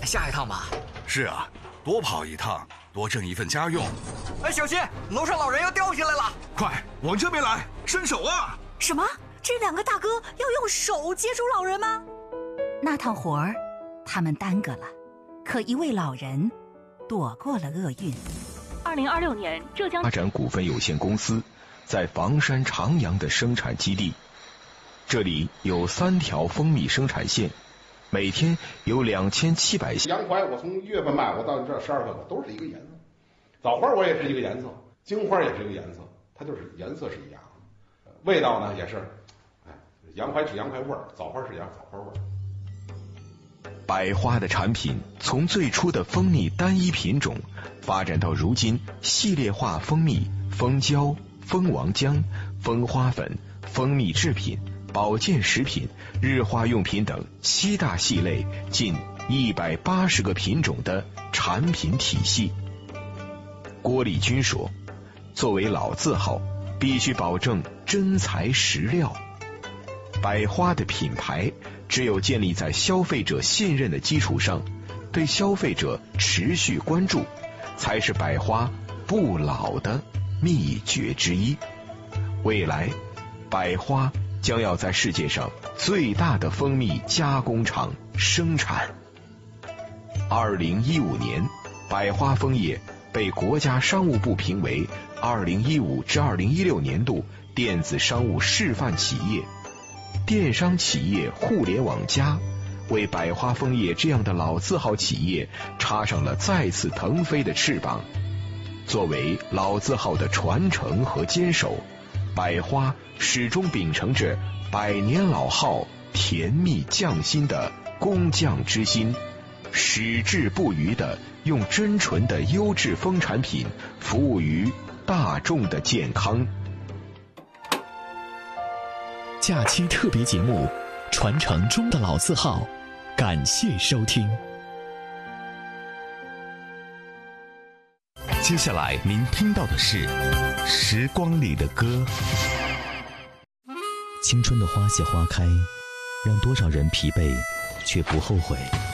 下一趟吧。 是啊，多跑一趟，多挣一份家用。 哎，小心，楼上老人要掉下来了！ 快往这边来，伸手啊！ 什么？这2个大哥要用手接住老人吗？那趟活儿，他们耽搁了，可一位老人躲过了厄运。 2026年，浙江发展股份有限公司在房山长阳的生产基地，这里有3条蜂蜜生产线，每天有2700 洋槐我从1月份卖，我到这12月份都是一个颜色，枣花我也是一个颜色，荆花也是一个颜色，它就是颜色是一样的，味道呢也是，洋槐是洋槐味儿，枣花是枣花味儿。 百花的产品从最初的蜂蜜单一品种，发展到如今系列化蜂蜜、蜂胶、蜂王浆、蜂花粉、蜂蜜制品、保健食品、日化用品等7大系类，近180个品种的产品体系。郭立军说，作为老字号，必须保证真材实料。百花的品牌只有建立在消费者信任的基础上，对消费者持续关注，才是百花不老的秘诀之一。未来，百花将要在世界上最大的蜂蜜加工厂生产。2015年，百花枫叶被国家商务部评为2015至2016年度电子商务示范企业。电商企业互联网+为百花枫叶这样的老字号企业插上了再次腾飞的翅膀。作为老字号的传承和坚守，百花始终秉承着100年老号甜蜜匠心的工匠之心，矢志不渝地用真纯的优质蜂产品服务于大众的健康。 假期特别节目《传承中的老字号》，感谢收听。 接下来您听到的是《时光里的歌》。 青春的花谢花开，让多少人疲惫却不后悔。